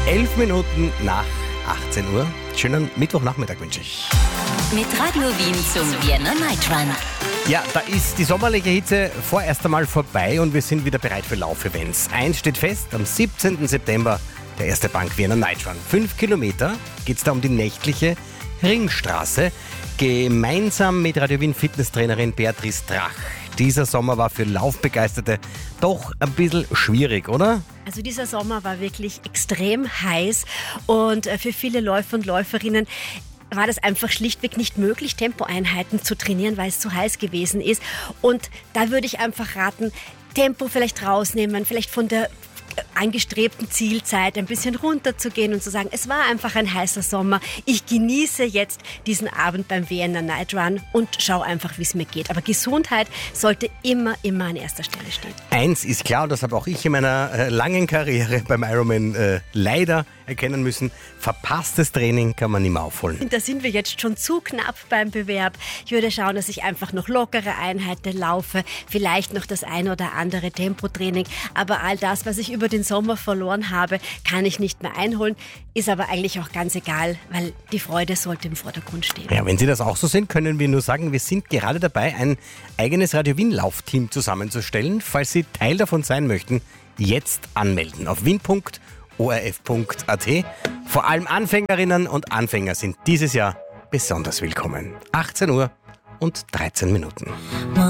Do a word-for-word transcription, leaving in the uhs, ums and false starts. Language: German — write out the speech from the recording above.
Elf Minuten nach achtzehn Uhr. Schönen Mittwochnachmittag wünsche ich. Mit Radio Wien zum Vienna Night Run. Ja, da ist die sommerliche Hitze vorerst einmal vorbei und wir sind wieder bereit für Laufevents. Eins steht fest, am siebzehnten September der erste Bank Vienna Night Run. Fünf Kilometer geht es da um die nächtliche Ringstraße. Gemeinsam mit Radio Wien Fitnesstrainerin Beatrice Drach. Dieser Sommer war für Laufbegeisterte doch ein bisschen schwierig, oder? Also dieser Sommer war wirklich extrem heiß und für viele Läufer und Läuferinnen war das einfach schlichtweg nicht möglich, Tempoeinheiten zu trainieren, weil es zu heiß gewesen ist. Und da würde ich einfach raten, Tempo vielleicht rausnehmen, vielleicht von der angestrebten Zielzeit ein bisschen runterzugehen und zu sagen, es war einfach ein heißer Sommer. Ich genieße jetzt diesen Abend beim Vienna Night Run und schaue einfach, wie es mir geht. Aber Gesundheit sollte immer, immer an erster Stelle stehen. Eins ist klar, und das habe auch ich in meiner äh, langen Karriere beim Ironman äh, leider erkennen müssen, verpasstes Training kann man nicht mehr aufholen. Da sind wir jetzt schon zu knapp beim Bewerb. Ich würde schauen, dass ich einfach noch lockere Einheiten laufe, vielleicht noch das ein oder andere Tempotraining. Aber all das, was ich über den Sommer verloren habe, kann ich nicht mehr einholen. Ist aber eigentlich auch ganz egal, weil die Freude sollte im Vordergrund stehen. Ja, wenn Sie das auch so sehen, können wir nur sagen, wir sind gerade dabei, ein eigenes Radio Wien Laufteam zusammenzustellen. Falls Sie Teil davon sein möchten, jetzt anmelden auf wien punkt o r f punkt a t. Vor allem Anfängerinnen und Anfänger sind dieses Jahr besonders willkommen. achtzehn Uhr und dreizehn Minuten.